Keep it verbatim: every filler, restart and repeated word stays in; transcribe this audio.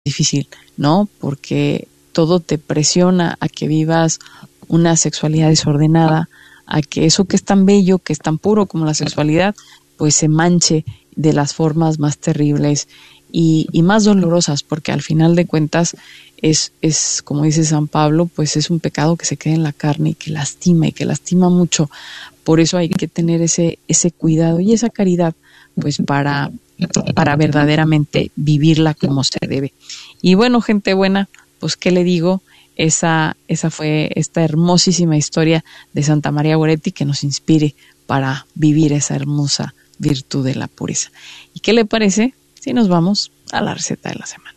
difícil, ¿no? Porque todo te presiona a que vivas una sexualidad desordenada, a que eso que es tan bello, que es tan puro como la sexualidad, pues se manche de las formas más terribles y, y más dolorosas, porque al final de cuentas es, es, como dice San Pablo, pues es un pecado que se queda en la carne y que lastima y que lastima mucho. Por eso hay que tener ese, ese cuidado y esa caridad, pues para, para verdaderamente vivirla como se debe. Y bueno, gente buena, pues qué le digo, esa, esa fue esta hermosísima historia de Santa María Goretti que nos inspire para vivir esa hermosa virtud de la pureza. ¿Y qué le parece si nos vamos a la receta de la semana?